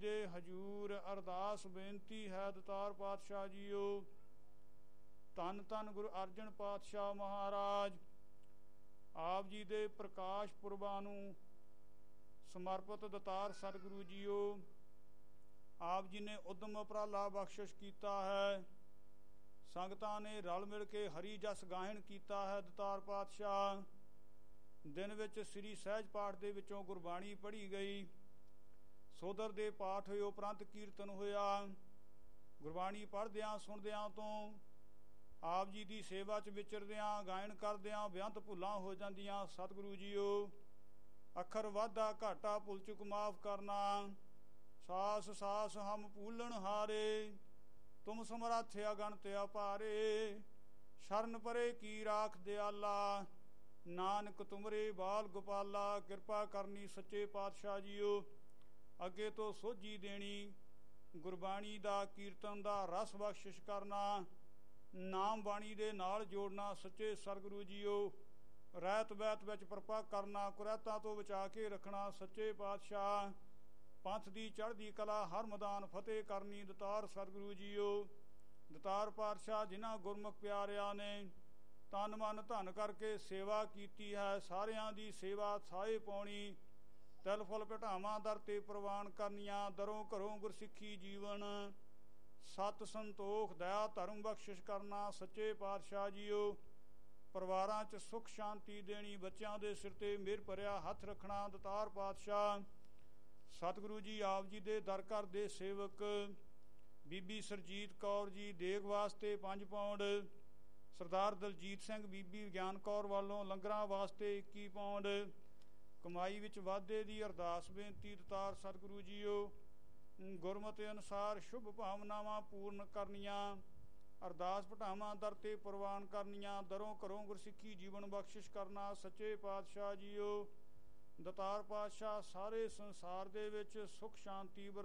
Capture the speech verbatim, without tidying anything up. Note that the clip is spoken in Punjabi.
ਦੇ ਹਜੂਰ ਅਰਦਾਸ ਬੇਨਤੀ ਹੈ ਦਤਾਰ ਪਾਤਸ਼ਾਹ ਜੀਓ। ਧੰਨ ਧੰਨ ਗੁਰੂ ਅਰਜਨ ਪਾਤਸ਼ਾਹ ਮਹਾਰਾਜ, ਆਪ ਜੀ ਦੇ ਪ੍ਰਕਾਸ਼ ਪੁਰਬਾਂ ਨੂੰ ਸਮਰਪਿਤ ਦਤਾਰ ਸਤਿਗੁਰੂ ਜੀਓ। ਆਪ ਜੀ ਨੇ ਉਦਮ ਉਪਰਾਲਾ ਬਖਸ਼ਿਸ਼ ਕੀਤਾ ਹੈ, ਸੰਗਤਾਂ ਨੇ ਰਲ ਮਿਲ ਕੇ ਹਰੀ ਜਸ ਗਾਇਨ ਕੀਤਾ ਹੈ ਦਤਾਰ ਪਾਤਸ਼ਾਹ। ਦਿਨ ਵਿੱਚ ਸ੍ਰੀ ਸਹਿਜ ਪਾਠ ਦੇ ਵਿੱਚੋਂ ਗੁਰਬਾਣੀ ਪੜ੍ਹੀ ਗਈ, ਸੋਦਰ ਦੇ ਪਾਠ ਹੋਏ, ਉਪਰੰਤ ਕੀਰਤਨ ਹੋਇਆ। ਗੁਰਬਾਣੀ ਪੜ੍ਹਦਿਆਂ ਸੁਣਦਿਆਂ ਤੋਂ ਆਪ ਜੀ ਦੀ ਸੇਵਾ 'ਚ ਵਿਚਰਦਿਆਂ ਗਾਇਨ ਕਰਦਿਆਂ ਬੇਅੰਤ ਭੁੱਲਾਂ ਹੋ ਜਾਂਦੀਆਂ ਸਤਿਗੁਰੂ ਜੀਓ। ਅੱਖਰ ਵਾਧਾ ਘਾਟਾ ਭੁੱਲ ਚੁੱਕ ਮਾਫ ਕਰਨਾ। ਸਾਸ ਸਾਸ ਹਮ ਭੂਲਣ ਹਾਰੇ, ਤੁਮ ਸਮਰੱਥ ਅਗਣਿਤ ਅਪਾਰੇ। ਸ਼ਰਨ ਪਰੇ ਕੀ ਰਾਖ ਦਿਆਲਾ, ਨਾਨਕ ਤੁਮਰੇ ਬਾਲ ਗੋਪਾਲਾ। ਕਿਰਪਾ ਕਰਨੀ ਸੱਚੇ ਪਾਤਸ਼ਾਹ ਜੀਓ। ਅੱਗੇ ਤੋਂ ਸੋਝੀ ਦੇਣੀ, ਗੁਰਬਾਣੀ ਦਾ ਕੀਰਤਨ ਦਾ ਰਸ ਬਖਸ਼ਿਸ਼ ਕਰਨਾ, ਨਾਮ ਬਾਣੀ ਦੇ ਨਾਲ ਜੋੜਨਾ ਸੱਚੇ ਸਤਿਗੁਰੂ ਜੀਓ। ਰਹਿਤ ਬਹਿਤ ਵਿੱਚ ਪ੍ਰਪਾ ਕਰਨਾ, ਕੁਰੈਤਾਂ ਤੋਂ ਬਚਾ ਕੇ ਰੱਖਣਾ ਸੱਚੇ ਪਾਤਸ਼ਾਹ। ਪੰਥ ਦੀ ਚੜ੍ਹਦੀ ਕਲਾ ਹਰ ਮੈਦਾਨ ਫਤਿਹ ਕਰਨੀ ਦਤਾਰ ਸਤਿਗੁਰੂ ਜੀਓ। ਦਤਾਰ ਪਾਤਸ਼ਾਹ ਜਿਨ੍ਹਾਂ ਗੁਰਮੁਖ ਪਿਆਰਿਆਂ ਨੇ ਤਨ ਮਨ ਧਨ ਕਰਕੇ ਸੇਵਾ ਕੀਤੀ ਹੈ, ਸਾਰਿਆਂ ਦੀ ਸੇਵਾ ਥਾਏ ਪਾਉਣੀ, ਤਿਲ ਫੁੱਲ ਭਟਾਵਾਂ ਦਰ ਤੇ ਪ੍ਰਵਾਨ ਕਰਨੀਆਂ। ਦਰੋਂ ਘਰੋਂ ਗੁਰਸਿੱਖੀ ਜੀਵਨ, ਸਤ ਸੰਤੋਖ ਦਇਆ ਧਰਮ ਬਖਸ਼ਿਸ਼ ਕਰਨਾ ਸੱਚੇ ਪਾਤਸ਼ਾਹ ਜੀਓ। ਪਰਿਵਾਰਾਂ 'ਚ ਸੁੱਖ ਸ਼ਾਂਤੀ ਦੇਣੀ, ਬੱਚਿਆਂ ਦੇ ਸਿਰ 'ਤੇ ਮਿਹਰ ਭਰਿਆ ਹੱਥ ਰੱਖਣਾ ਦਤਾਰ ਪਾਤਸ਼ਾਹ। ਸਤਿਗੁਰੂ ਜੀ ਆਪ ਜੀ ਦੇ ਦਰ ਘਰ ਦੇ ਸੇਵਕ ਬੀਬੀ ਸਰਜੀਤ ਕੌਰ ਜੀ ਦੇਗ ਵਾਸਤੇ ਪੰਜ ਪੌਂਡ, ਸਰਦਾਰ ਦਲਜੀਤ ਸਿੰਘ ਬੀਬੀ ਵਿਗਿਆਨ ਕੌਰ ਵੱਲੋਂ ਲੰਗਰਾਂ ਵਾਸਤੇ ਇੱਕੀ ਪੌਂਡ, ਕਮਾਈ ਵਿੱਚ ਵਾਧੇ ਦੀ ਅਰਦਾਸ ਬੇਨਤੀ ਦਤਾਰ ਸਤਿਗੁਰੂ ਜੀਓ। ਗੁਰਮਤਿ ਅਨੁਸਾਰ ਸ਼ੁਭ ਭਾਵਨਾਵਾਂ ਪੂਰਨ ਕਰਨੀਆਂ, ਅਰਦਾਸ ਭਟਾਵਾਂ ਦਰ ਤੇ ਪ੍ਰਵਾਨ ਕਰਨੀਆਂ। ਦਰੋਂ ਘਰੋਂ ਗੁਰਸਿੱਖੀ ਜੀਵਨ ਬਖਸ਼ਿਸ਼ ਕਰਨਾ ਸੱਚੇ ਪਾਤਸ਼ਾਹ ਜੀਓ। ਦਤਾਰ ਪਾਤਸ਼ਾਹ ਸਾਰੇ ਸੰਸਾਰ ਦੇ ਵਿੱਚ ਸੁੱਖ ਸ਼ਾਂਤੀ